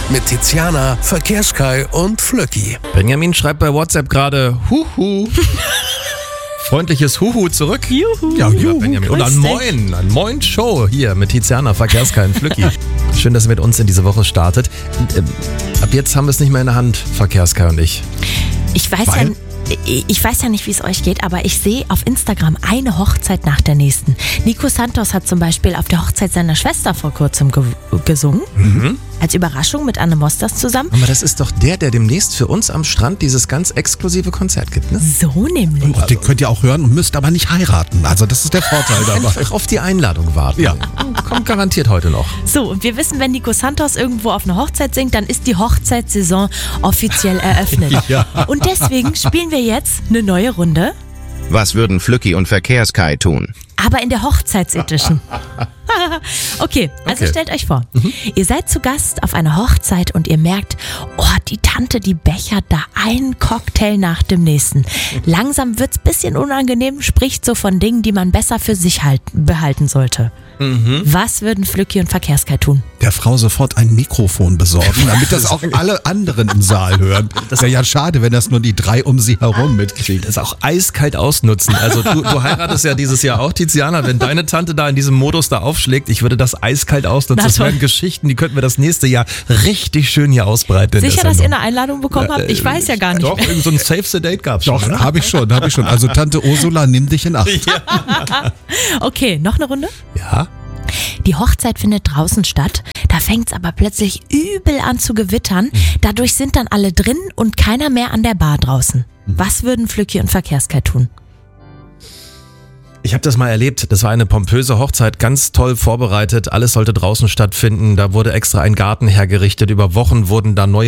mit Tiziana, Verkehrskai und Flöcki. Benjamin schreibt bei WhatsApp gerade Huhu. Freundliches Huhu zurück. Juhu. Ja, juhu. Benjamin. Und Grüß ein Moin Show hier mit Tiziana, Verkehrskai und Flöcki. Schön, dass ihr mit uns in diese Woche startet. Ab jetzt haben wir es nicht mehr in der Hand, Verkehrskai und ich. Ich weiß ja nicht, wie es euch geht, aber ich sehe auf Instagram eine Hochzeit nach der nächsten. Nico Santos hat zum Beispiel auf der Hochzeit seiner Schwester vor kurzem gesungen. Mhm. Als Überraschung mit Anne Mosters zusammen. Aber das ist doch der demnächst für uns am Strand dieses ganz exklusive Konzert gibt, ne? So nämlich. Und den könnt ihr auch hören und müsst aber nicht heiraten. Also das ist der Vorteil dabei. Einfach auf die Einladung warten. Ja. Kommt garantiert heute noch. So, und wir wissen, wenn Nico Santos irgendwo auf einer Hochzeit singt, dann ist die Hochzeitssaison offiziell eröffnet. Ja. Und deswegen spielen wir jetzt eine neue Runde, Was würden Flöcki und Verkehrskai tun? aber in der Hochzeitsedition. Okay, also stellt euch vor, ihr seid zu Gast auf einer Hochzeit und ihr merkt, oh, die Tante, die bechert da einen Cocktail nach dem nächsten. Langsam wird's bisschen unangenehm, spricht so von Dingen, die man besser für sich behalten sollte. Was würden Flöcki und Verkehrskai tun? Der Frau sofort ein Mikrofon besorgen, damit das auch alle anderen im Saal hören. Das wäre ja schade, wenn das nur die 3 um sie herum mitkriegen. Das auch eiskalt ausnutzen. Also du heiratest ja dieses Jahr auch, Tiziana. Wenn deine Tante da in diesem Modus da aufschlägt, ich würde das eiskalt ausnutzen. Das wären Geschichten, die könnten wir das nächste Jahr richtig schön hier ausbreiten. Sicher, dass ihr eine Einladung bekommen habt? Ich weiß ja gar nicht. Doch, irgend so ein Save the Date gab's Doch, schon. Ne? habe ich schon. Also Tante Ursula, nimm dich in Acht. Okay, noch eine Runde? Ja. Die Hochzeit findet draußen statt, da fängt's aber plötzlich übel an zu gewittern. Dadurch sind dann alle drin und keiner mehr an der Bar draußen. Was würden Flöcki und Verkehrskai tun? Ich habe das mal erlebt. Das war eine pompöse Hochzeit, ganz toll vorbereitet. Alles sollte draußen stattfinden. Da wurde extra ein Garten hergerichtet. Über Wochen wurden da neue